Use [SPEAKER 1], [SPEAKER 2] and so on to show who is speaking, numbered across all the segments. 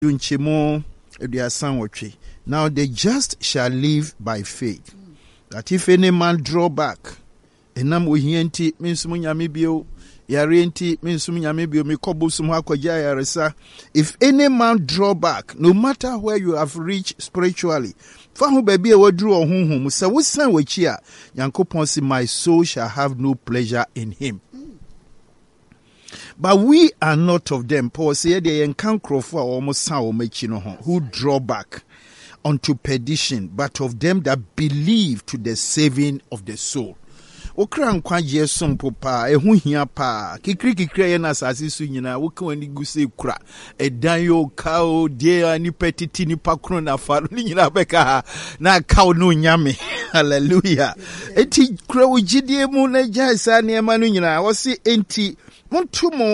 [SPEAKER 1] Now the just shall live by faith. That if any man draw back, enam ohienti minsum nyame bio, yarenti minsum nyame bio mikobusum hakoja yaresa. If any man draw back, no matter where you have reached spiritually, fahu baby e wadru ohunhum, se wusan wachi a, Nyankopon say my soul shall have no pleasure in him. But we are not of them. Paul said they who draw back unto perdition, but of them that believe to the saving of the soul. Okra nkwaje sompo pa ehu hia pa kikri na asase su nyina woka wani guse kura edan yo kao die ani petiti ni pakro na faru ni nyina beka na kao no nyame. Hallelujah. Enti kura ugidie mu na jaisa ne ma no nyina wo se enti montumo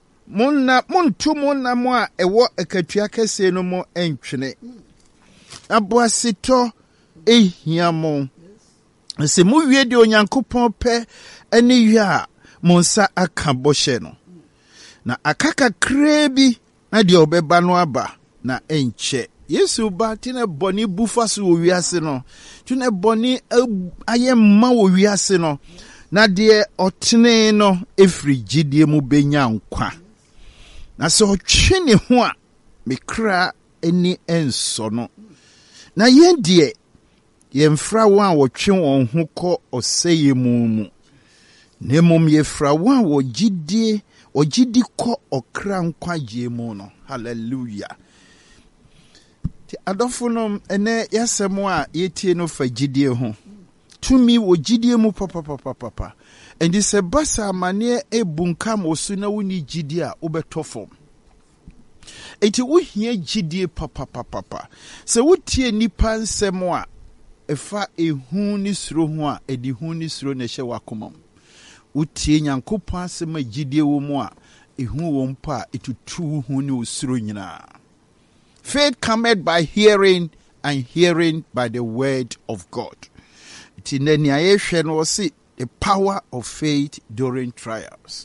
[SPEAKER 1] na mo a ewo akatua kase no mo entwene aboasito ehia mo se mu wie de Onyankopɔn pɛ ani wie a mo nsa aka bɔhye no na akaka krebi na de obeba no aba na enche Yesu ba tine boni bufa so wiase no tine boni ayemma wo wiase no na de otene no efri gidie mu benya nkwa na so twene ho a mekra eni enso no na yendie yemfra wan wo twe won ho kɔ oseye mu nemom yefra wan wo gidi kɔ okra nkwaje mu no. Hallelujah. Ti adofo no ene yasɛm a yetie no fa gidie ho tumi wo gidie mu papa endi se basa mane ebunkam osu na woni gidie a obetofom enti wo hia gidie papa se wotie nipa nsɛm a efa ehu ni suro ho a edi hu ni suro na hye wakoma wotie Nyankopɔn asɛm a gidie wo mu a ehu wo mpa etutu hu ni usuro nyina. Faith cometh by hearing, and hearing by the word of God. It in the the power of faith during trials.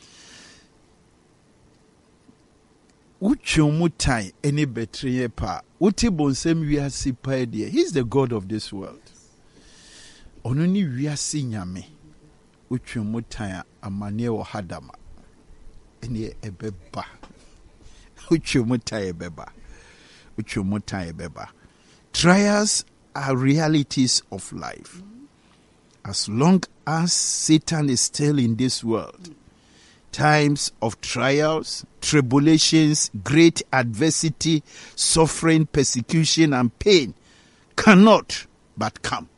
[SPEAKER 1] Uchumutai any betrayal pa. Uti bonsem wiasi pa dia. He's the God of this world. Onuni wiasi nyame. Uchumutai amane wo hadama. Eni ebeba. Uchumutai ebeba. Trials are realities of life. As long as Satan is still in this world, times of trials, tribulations, great adversity, suffering, persecution, and pain cannot but come.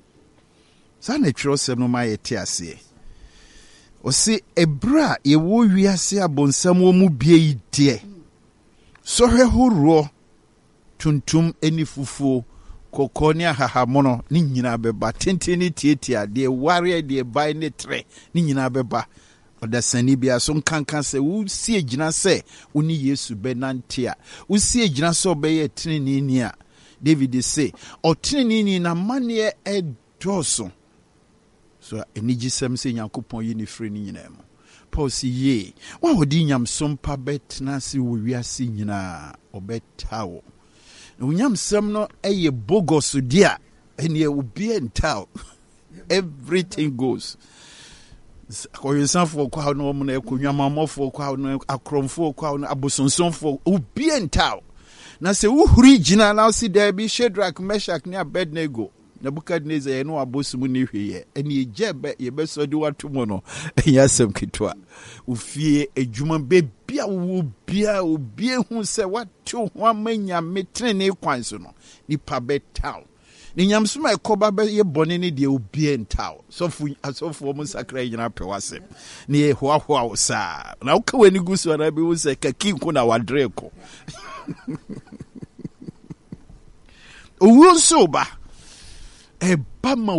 [SPEAKER 1] Osi ebra yewo wiase abonsam wo mu bie die. Sohwe horo tuntum eni fufuo kokoni ahahamono ni nyina beba tenteni tietia de ware de bai ne tre ni nyina beba odasani bia so nkankan se wo si egina se oni Yesu benantia wo si egina se obeye teneni ni a David say oteneni na mane edoso so enigisem se Nyankopon yi ni frɛ ni nyina mo Paul si ye wa wodi nyam sompa betna si wo wiase nyina obetawo unyam sem no eye bogos dia ene obi entao everything goes koyensanfo kwa no mo na ekonwamamofo kwa no akromfo kwa no abosonsonfo obi entao na se uhuri gina na si there bi Shadrach, Meshach ne Abednego Nebukadnezar ye no abosumu ne hweye ene ejebe ye besodi watomo no yasem kitwa ufie ejuma bebia wo bia obi hu se watu ho amanya metrene kwan so no nipa betaw ni nyamsuma ekoba be ye bone ne de obi entaw sofu mo sakra nyina pewase ne ye hoahoa wo sa na uka wani gusu na bi wo se kakinku na wadreko owunso ba bama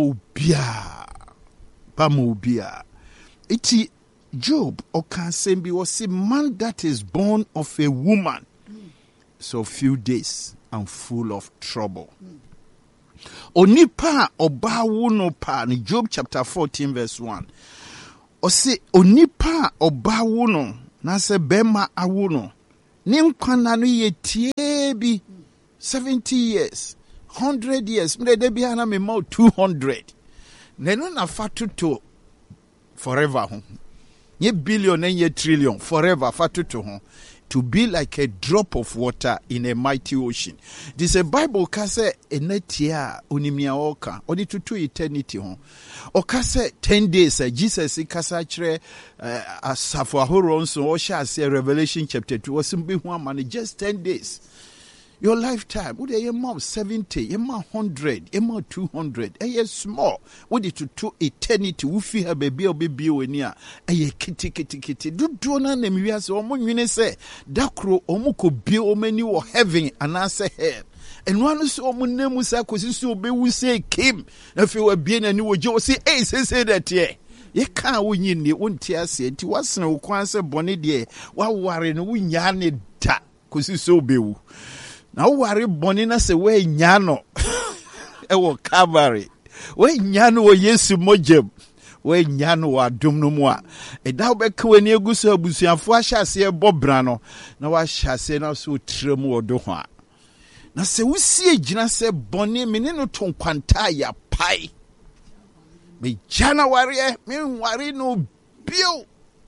[SPEAKER 1] ubia. Iti Job okansembi was a man that is born of a woman. So few days and full of trouble. Onipa oba wuno pa ni Job chapter 14 verse 1. Ose onipa oba wuno na se bema awuno Ninkwana no ye tiebi 70 years, 100 years. Mre de bi ana me ma 200. Neno na fatuto forever ho. Ye billion and ye trillion forever fatuto ho. To be like a drop of water in a mighty ocean. This a Bible kase enetia unimia oka. Odi to eternity ho. Okase 10 days Jesus kasa chre asafo ahoro nso o sha say Revelation chapter 2 wasimbi ho amane just 10 days. Your lifetime, would a mom 70, a mom 100, a mom 200, a small, would it to eternity, who feel her baby or baby when ya, a kitty. Do na name you as omun say, Dakro omuko bio menu or heaven, and answer her. And one is omun nemusa, cause you be we say, Kim, if you were being a new Joe, say, say that, yeah. Ye can't win you, won't tear say, it was no quansa bonny dear, while warring win yarny ta, cause you so be. Now worry bonina se we nyano ewo Calvary we nyano wo Yesu mojem we nyano wa dum no mu a eda be ka wani eguso abusuafo ahyase bobra no na wa hyase na so trem wodo ho a na se wusie gina se boni mene no to kwanta ya pai me January me worry no bio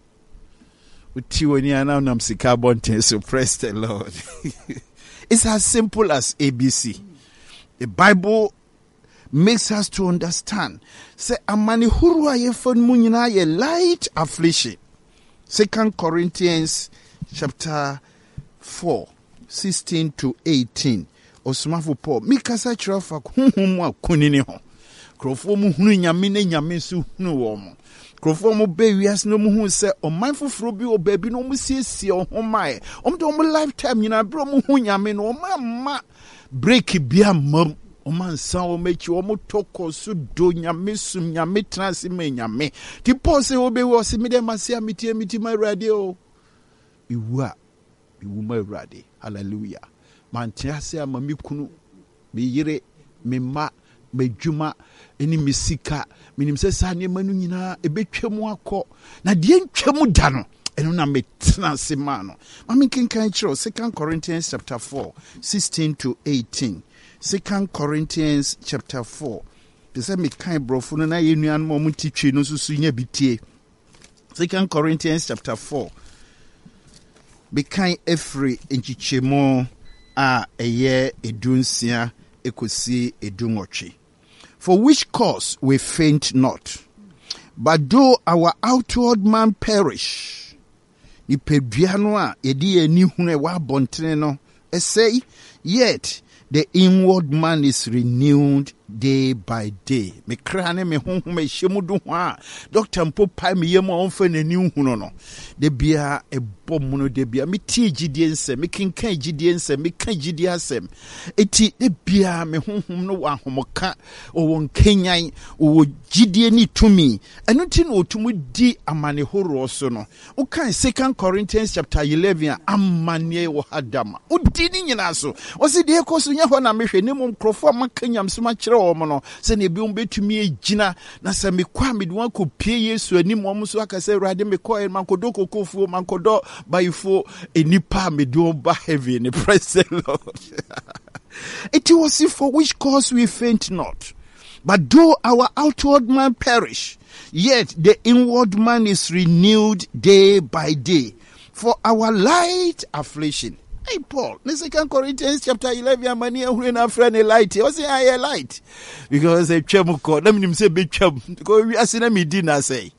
[SPEAKER 1] uti woni ana nam sika bonten so praise the Lord. It's as simple as ABC. The Bible makes us to understand. Say, amani huru ayefon munyina ye light affliction. 2 Corinthians chapter 4, 16 to 18. Osmafu Paul. Mikasa chirafa huhumu wa kunini ho. Krofo mu hunu nyame ne nyame su hunu womo. Krofo mu be wias no mu hu se o mindful bi o baby no mu siesie o ho mai o de o mu lifetime nyina bro mu hu nyame no o ma break bia mam o man san o mechi o mu toko su do nyame sum nyame transi me nyame ti pose o be wo se me dem asia miti ma radio iwu ma radio hallelujah man ti asia ma mi kunu me yire me ma medjuma eni misika minim se sa ne manu nyina ebetwam akọ na de ntwam da no eno na metena se ma no mami kenkan kiro 2 Corinthians chapter 4 16 to 18 2 Corinthians chapter 4 de se me kan brofo no na yenuan mo mutitwe no susu nya bitie 2 Corinthians chapter 4 be kan every enchichemo a eye edunsia ekosi edunotwe. For which cause we faint not, but though our outward man perish, ni peduano a yedi eni hune wa bontene no, say, yet the inward man is renewed day by day. Me krane me honhom e hyemudu ho a doctor mpo pai me yem onfa nani huno no. De bia e bom no de bia me tie gidie nsem, me kenkan gidie nsem, me kan gidie asem. Eti de bia me honhom no wa homoka o won kenyan o gidie ni tumi. Eno ti no otumu di amane horo so no. O kan 2 Corinthians chapter 11 amane wo hadama. O di ni nyina so. O se de ekoso nya ho na mehwe ne mom krofo amakanyam so ma kire wo mo no. Se ne bi on betumi egina na se me kwa me de wan ko pie Yesu anim wo so aka se Awurade me ko man kodo kokofuo man kodo bayifo enipa me de oba heaven. Praise the Lord. It was for which cause we faint not. But though our outward man perish, yet the inward man is renewed day by day. For our light affliction. Hey Paul, in 2 Corinthians chapter 11, many are when a friend a light. I say I light because a chemuko. Let me say big chum. Because we are seeing me dinner say.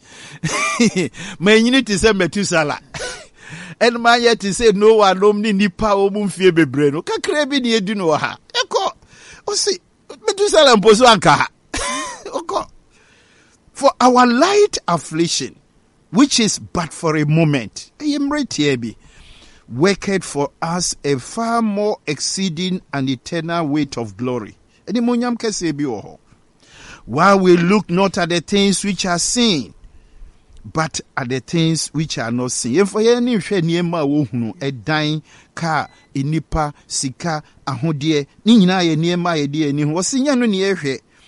[SPEAKER 1] My unit is a metusala. And my yet to say no one omni nipa omum fie bebreno. Ka krebi ni eduno ha. Eko. O see metusala mposo anka. Oko. For our light affliction, which is but for a moment. I am right here be. Worketh for us a far more exceeding and eternal weight of glory. While we look not at the things which are seen, but at the things which are not seen. If any niema wohunu edan ka enipa sika ahode ni nyina ye niema ye de ani ho sinya no ne ehwe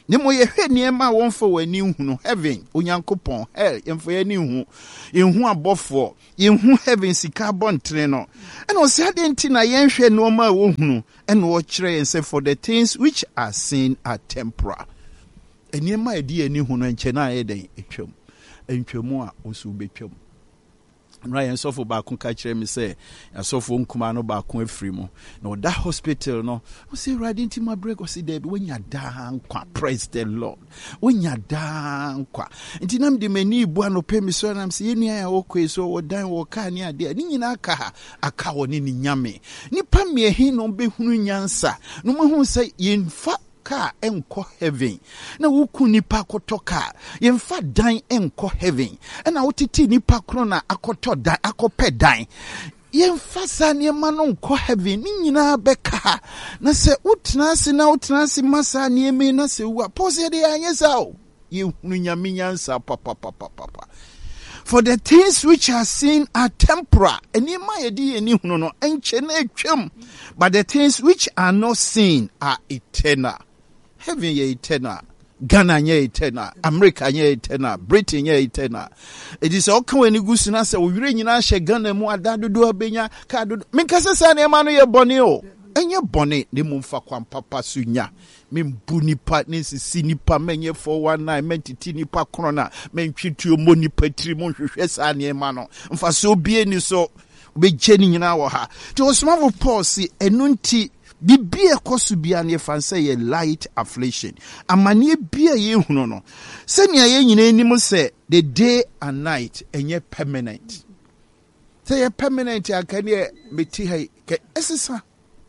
[SPEAKER 1] ne mo ye hwe niema won fo wani hunu heaven onyankopon hell yemfo ye ni hu yenhu abofo yenhu heaven sika bontre no and o say adenti na yenhwe no ma wo hunu and wo kire say for the things which are seen are temporal niema edi ani hunu enche na ayeden etwam entwamu a osu betwam Ryan suffer back on catch me say, I suffer Kumano back on free mo. No, that hospital, no, I say, right into my break or see dead when you're down, praise the Lord. When you're down, and Tinam de many buano pay me so, and I'm saying, yeah, okay, so what dine or can ya dear, Ninaka, a cow nini yame. Nipa me a hin on be hunyansa. No one who say, in fact. Ka enko heaven na wuku nipa kotoka yemfa dan enko heaven na wotiti nipa krona akoto dan akopɛ dan yemfa sa niema no enko heaven ni nyina beka na se utena ase masa niema na se wa pose de anyesa o yehunu nyame nyansa papa for the things which are seen are temporal eniema yedi eni hunu no enche na etwam but the things which are not seen are eternal. Heaven ye eternal, Ghana ye eternal, America ye eternal, Britain ye eternal. It is all come when you go to say, we really not share Ghana more than do a benya, card. Minkasa san emano ye bonio, and your bonnet, the mumfa kwam papa sunya. Min buni partners is sinipa menye for 1 night, mentitini pa crona, men chitu money patrimon, and ye mano, and for so be any so be jenny in our ha. To a small policy, enunti. Bibia kosubia ne fansa ye light affliction amane bia ye hunu no senia ye nyina anim se the day and night enye permanent say ye permanent akane meti hai ke esesa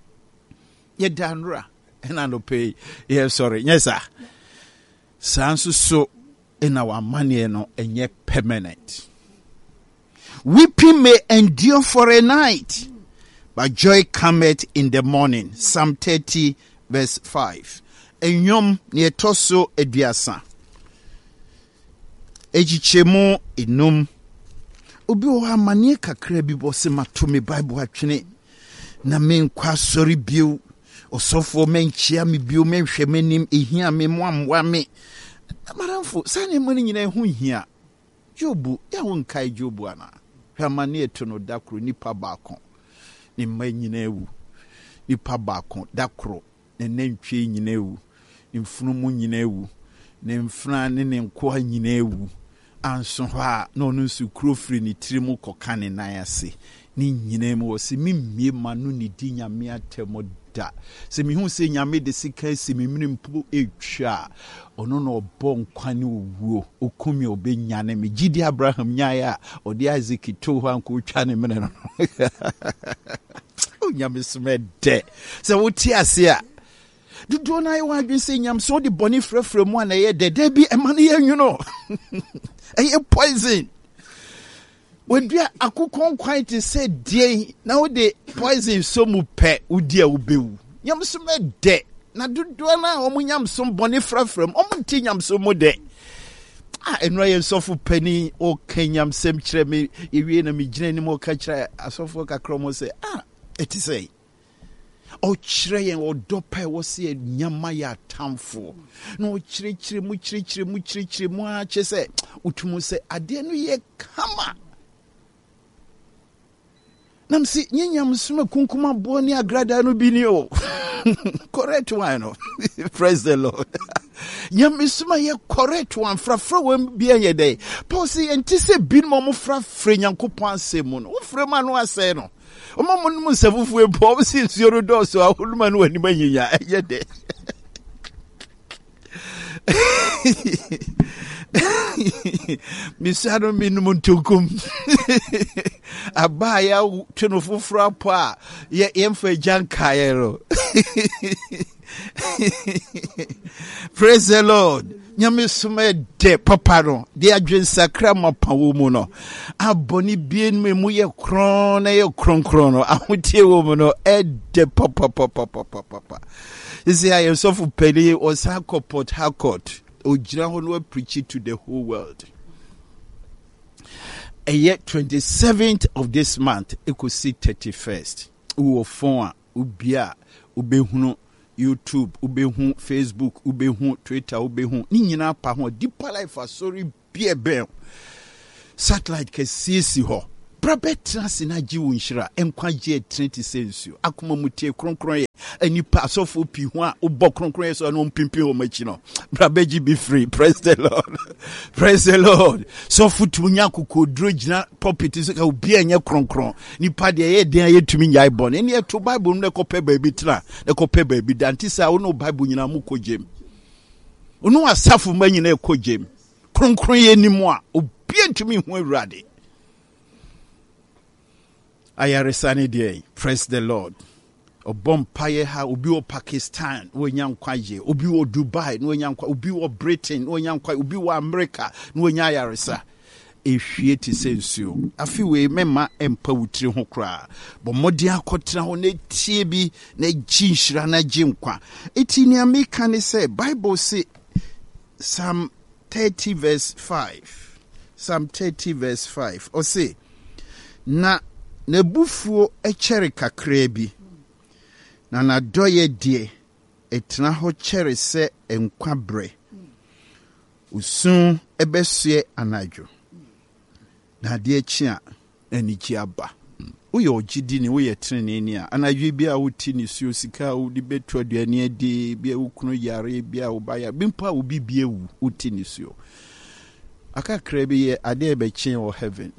[SPEAKER 1] ye danra ena no pay ye sorry yes sir sanso so in our money no enye permanent weeping may endure for a night but joy cometh in the morning. Psalm 30 verse 5. Enyom ne toso eduasa. Ejichemu inum. Obi o amane kakra bi bo se matome Bible atwene. Na men kwa sori biu. Osofo menchia me biu menhwe menim ehia me moamwa me. Maramfo sane mani nyina hu hia. Jobu ya wonkai Jobu ana. Hwamane eto no dakro nipa baako. Ni mma nyina ewu nipa baako dakro ne nantwie nyina ewu ne mfunumu nyina ewu ne mfra ne nkoa nyina ewu anso ha na onu su krofri ni tirimu kokane nan ase ni nyina mu wo se mimmie manu ni di nyame atemo da se mi hu se nyame de sika se mimiri mpo etwa ono no obo nkwane owuo okumi obenya me gidi Abraham nyaaya odi Isaac to ho anko twa ne mene no nyame smede se woti ase a dudu na ye wadwen se nyam so de boni frefre mu na ye de bi emane ye nwuno eye poison wodua akukon quite say die na wo de poison so mu pe udi a ubewu nyam smede na dudu na omunyam so boni frefre omunti nyam so mu de enra ye sofu pani o kenyam sem kire me ewie na me gina ni mo ka kire asofo kakro mo say eti say o kire yen o dopa wo se nyama ya tamfo na o kire mu a che say utumu say ade no ye kama nam si nyanyam suma kunkuma boni agrada no bi ni o correct one no praise the Lord nyam suma ye correct one frafra wam bia ye dey pause entise bin mo frafra nyankopon asemu no wo frema no ase no o mo no nsafufu e po si nsuoro do so ahuluma no wani manyinya ye dey misado minimum tukum abaya tunu fufura pa ye yemfa jankayero praise the Lord nyame sume de papa no de adwen sakra mapawo mu no aboni bien mu ye kron na ye kron no ahotie wo mu no de papa isi ayo so fu peli o sakopot hakot ojira ho no preach to the whole world. A year 27th of this month, it could see 31st. Uwo fon ubia ubehunu YouTube, ubehu Facebook, ubehu Twitter, ubehu ni nyina pa ho Deeper Life asori bie ben satellite ke sisi ho Brabetra sinaji wo nhira enkwaje 30 cents akoma mutie kronkron ye anipa asofo pi ho a obọ kronkron ye so no mpimpi ho machi no brabeji be free. Praise the Lord. Praise the Lord. So futu nya kokodro gina pulpit so ka obi anya kronkron nipa de ye den ye tumi nyai bon ene ye to Bible no kope baabi tra ne kope baabi danti sa wo no Bible nyina mu kojem ono asafo manyina ekojem kronkron ye nimu a obi antumi ho awurade ayaresane dey. Praise the Lord. Obompaye ha obi wo Pakistan wo nyankwaje obi wo Dubai no nyankwa obi wo Britain no nyankwa obi wo America no nya ayaresa ehwie ti sensuo afi we mema empa wutiri ho kra bo modi akotra ho na tie bi na ginhira na ginkwa eti ni ameka ne say Bible say Psalm 30 verse 5 o say na bufuo echere kakra bi na nadoye die etna ho chere se enkwa bre usun ebesue anadwo na de echi a aniki aba uye ogidi ni uye trene ni a anadwo bia wuti ni suo sika udi betu aduane adi bia wukunu yare bia ubaya bimpa ubi bia wuti ni suo aka krebi ye ade ebe chen o heaven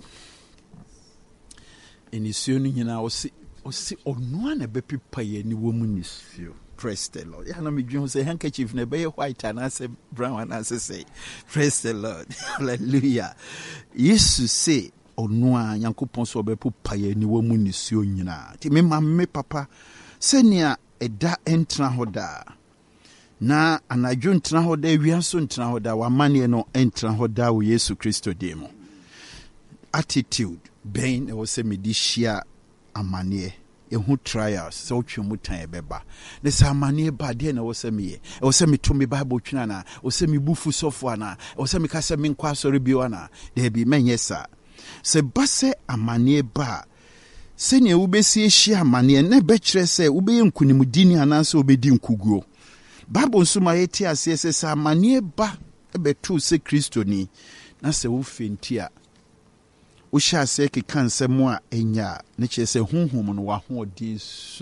[SPEAKER 1] enisuo no nyina osi onua na be pipa ye ni wo munisio. Praise the Lord. Ya na me dwun say handkerchief na be white and say brown and say praise the Lord. Hallelujah. Yesu say onua Yankopon so be pipa ye ni wo munisio nyina. Ti me mamme papa senia eda entra hoda na anadwo ntra hoda wiaso ntra hoda wa mane no entra hoda wo Yesu Kristo demo. Attitude ben e wo se medishia amane ehu trials so twemu tan ebeba ne sa amane ba de na wo se meye e wo se meto me Bible twina na wo se me bufu sofo na wo se me kasa me nkwa sori biwa na de bi menye sa se base amane ba se ne wo besi ehia amane na be kire se wo be nkunimdini ananse wo be di nkuguo Bible nsuma yeti ase se sa amane ba ebetu se Kristo ni na se wo fentia usha se ke kanse mo a enya ne che se hunhum no wa hoodin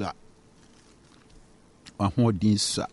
[SPEAKER 1] sa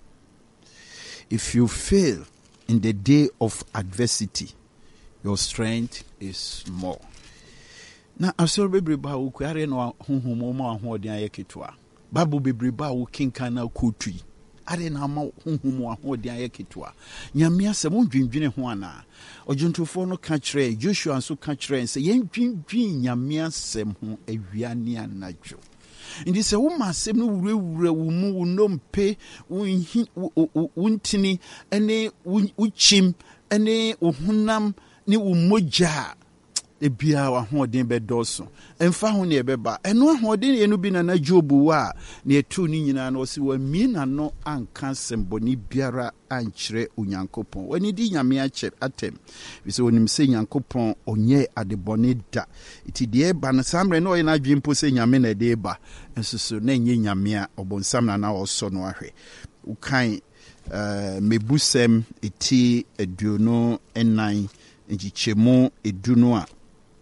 [SPEAKER 1] if you fail in the day of adversity your strength is small na asoro bebreba wo kware no hunhum mo hoodin ayeketwa babu bebreba wo kinkan na kotui are na ma hunhum ahoodin ayeketwa nyame asem ndwindwene ho ana ojuntufo no ka kire Joshua nso ka kire se yendwindwin nyame asem ho awiane anadwo ndi se wo masem no wurawura wo mu wo nompe wuntini ene wuchim ene ohunam ne wo mogya ebia wa hoden bedoso emfa ho ne ebeba eno hoden enu bi na Jobu wa ne etu ni nyina na osi wa mina no anka semboni biara ankyere Onyankopon wani di nyame akyere atem bise onim se Nyankopon onye adebone da iti de ba na samre no ye na adwempo se nyame na de ba ensoso na nye nyame a obonsam na oso no ahwe ukan mebusem eti eduno enan njichemu eduno a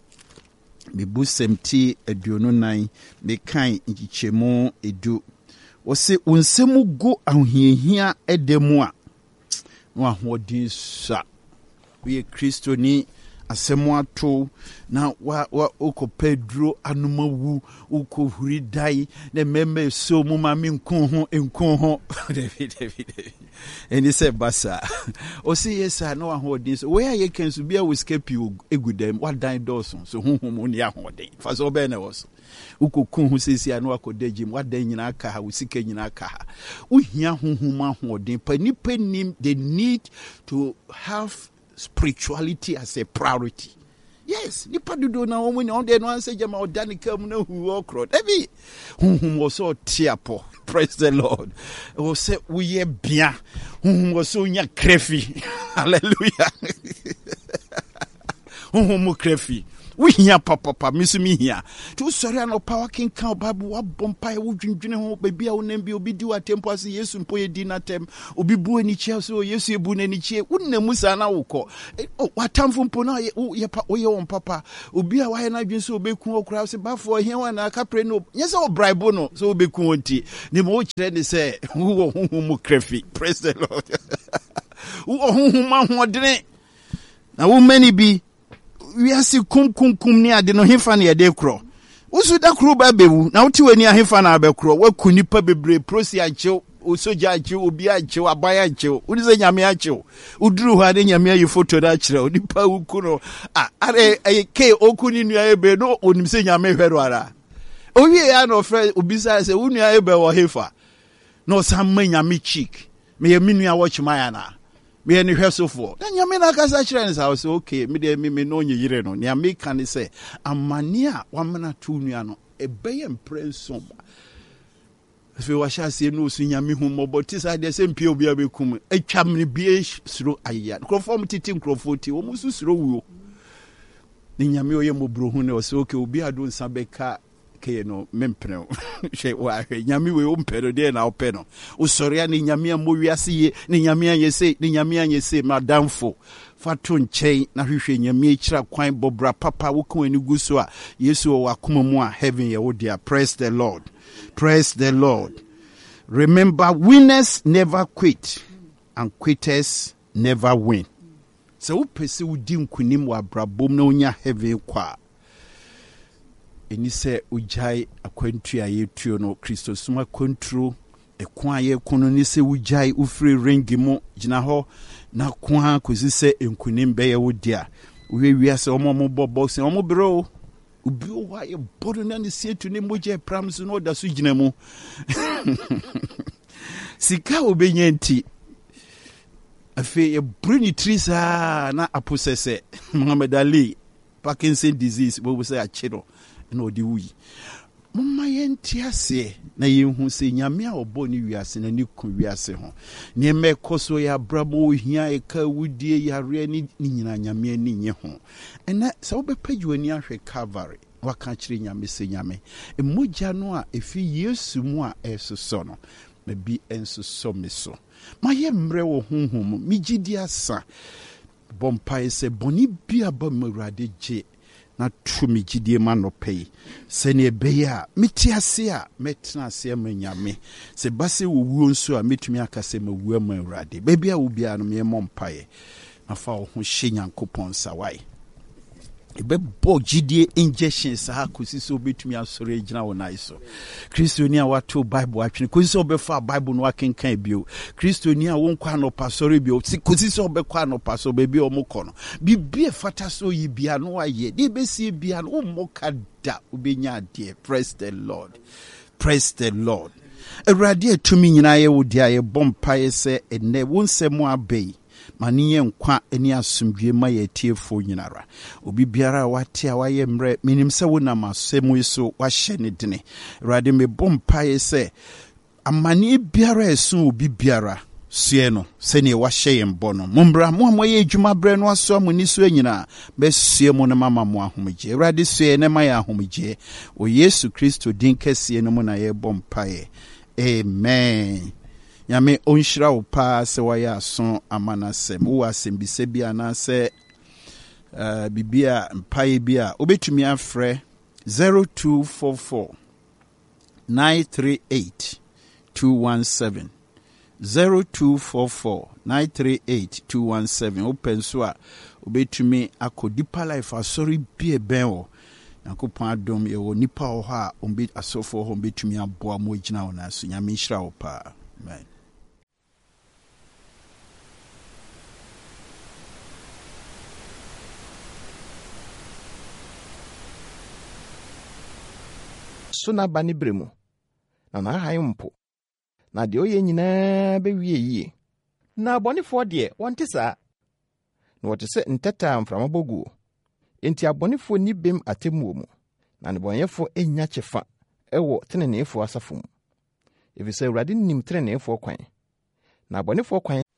[SPEAKER 1] mebusem eduno nan mekan njichemu edu wose unsemu go ahohiahia edemu a no ahodin sa we Kristo ni asemu ato na wa oko Pedro anumawu oko huridai ne meme so mu ma nko ho David eni se basa o si yesa no ahodin so where you can so bia we escape you egudem what die doson so honhom ni ahodin fa so be na was oko kun ho sesi anu akodagim what die nyina aka ha usika nyina aka ha uhia honhom ahodin pa nim they need to have spirituality as a priority. Yes, nipa dudu na omo ni onde no anse jama odanika mu na hu okro. Ebi hunhum wo so tiapo. Praise the Lord. Wo se uye bia. Hunhum wo so nya krefi. Hallelujah. Hunhum krefi. We hear papa, Miss Me here. To sorry, no power king count Babu, Bompire, would drink home, baby, I will name be do a tempo as yes, and put a dinner tem, or be boo any chair, so yes, you boon any chair, wouldn't a musana woko. Oh, what time from Pona, your own papa, Ubi, why not been so big crowds about for him and a caprino, yes, all bribono, so be county. The more they say, who creffy, praise the Lord. Who drink. Now, who many be? We are see kum near the no hifan ya de cro. Usu da cro babewu. Now to any hifan abecro. What kunipa bebre prosi ancho, uso jacho, ubi ancho, abaya ancho, udize nyame ancho. Udru hade nyame you photo da chira, udipa ukuno. Are ke okuni nu ebe no onimse nyame hwerwara. Owie ya no friend ubisa se unu ebe wo hifa. No samme nyame cheek. Me minu ya watch mayana. Me any hweso for then you mean akasa chire ne say okay me dey me no nyire no ne me kan say amania wamana tu nua no ebeye mprenso afi wa sha se no su nyame hu moboti say dey say mpie obi abekum atwam ne bie suro aya crofom titi crofoti wo musu suro wuo ne nyame oye mobro hu ne o say okay obi ado nsa beka ke no mempeno she wa nyame we o mpero de na openo o sori ani nyame mo wiase ye ni nyame anyese ni nyame anyese madamfo fato nchen na hwehwe nyame akira kwan bobra papa wo kan ani guso a yesu o wakoma mu a heaven ye wo dia. Praise the Lord, praise the Lord. Remember, winners never quit and quitters never win. So wo pese wo di nkunim wa brabom na onya heaven kwa eni se ujai akwantu ayetuo no Kristo suma kontro ekwan ayekono ni se ujai ufiri rengi mo gina ho na kwa kozi se enkunim be ye wodia we se omo bobo se omo bro ubi o aye bodo na ni se tu ni moje pram so no da so gina mu sika obenya nti afi ye bruni trisa na aposese Muhammad Ali Parkinson disease bo say achiro na odi wi mumma yenti ase na yehu se nyame a obo ni wiase na ni ku wiase ho ne mekoso ya brabo hia e ka wudie yare ni nyina nyame ani nye ho ena se wo bepaju ani ahwe Calvary waka kire nyame se nyame emoja no a efi Yesu mu a esoso no ma bi ensoso meso ma ye mre wo honhom mi gidi asa bompa ese boni bia ba mawrade je na tumi gidie ma no pay se ne beya metiase a metna ase ma nyame se base wo wuo nso a metumi akase ma wuo ma awrade ba bia wo bia no me mompae na fa wo ho hye Nyankopon sawai ebe bo gidie injection sa akosi so betumi asore agina wo naiso Kristoni a wato Bible atwene kosi so befa Bible no akenkan bio Kristoni a won kwa no pasore bio kosi so bekwa no paso be bio mokono bibie fata so yi bia no aye de besi bia no moka da obenya ade. Praise the Lord, praise the Lord. Awurade atumi nyina ye wo dia ye bompae se ene wonsemu abei maniye nkwa eni asumdwe ma ye tiefo nyinara obi biara wate a waye mre minim se wonam asemu iso wahye ne dene Awurade me bompae se amani biara esu obi biara sue no se ne wahye ye mbo no mombra mo amoye adwuma bre no aso amoni so anyina be sue mo ne mama mo ahomje Awurade sue ne ma ye ahomje o Yesu Kristo din kese ne mo na ye bompae. Amen. Nyame onhyira wo pa se waya aso amanasem wo asembise bia na se bibia mpae bia obetumi afre 0244 938 217 0244 938 217 open so a obetumi akodipa life asori bia ben wo Nyankopon adom ye wo nipa ho a ombe asofo ho betumi aboa mo gina wo na so nyame hyira wo pa. Amen.
[SPEAKER 2] Suna bani bremu na na hayi mpo na de oye nyina be wie yie na abonefo de wonte saa na wote se nteta mframabogu enti abonefo ni bem atemu mu na nebonyefo enya chefa ewo tenenefo asafo mu efise Awurade nim tenenefo kwan na abonefo kwan